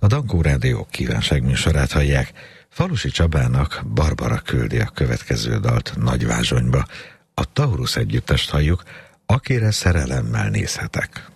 A Dankó Rádió kívánságműsorát hallják. Falusi Csabának Barbara küldi a következő dalt Nagyvázsonyba. A Taurus együttest halljuk, Akire szerelemmel nézhetek.